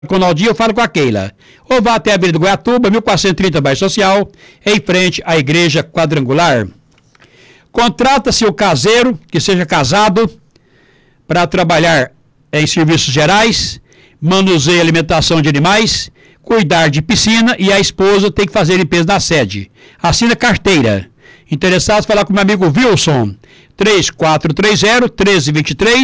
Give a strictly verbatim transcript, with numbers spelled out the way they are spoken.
com o Naldinho, eu falo com a Keila. Ou vá até a Avenida Goiatuba, mil quatrocentos e trinta, bairro Social, em frente à Igreja Quadrangular. Contrata-se o caseiro, que seja casado, para trabalhar em serviços gerais, manuseio alimentação de animais, cuidar de piscina, e a esposa tem que fazer limpeza na sede. Assina carteira. Interessados, falar com meu amigo Wilson, três quatro três zero, um três dois três.